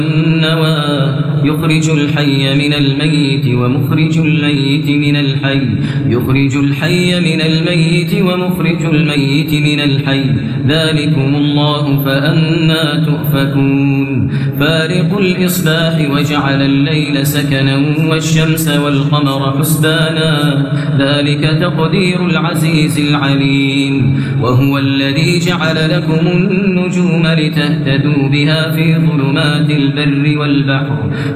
النوى يخرج الحي من الميت ومخرج الميت من الحي يخرج الحي من الميت ومخرج الميت من الحي ذلكم الله فأنى تؤفكون فارق الإصباح وجعل الليل سكنا والشمس والقمر حسبانا ذلك تقدير العزيز العليم وهو الذي جعل لكم النجوم لتهتدوا بها في ظلمات البر والبحر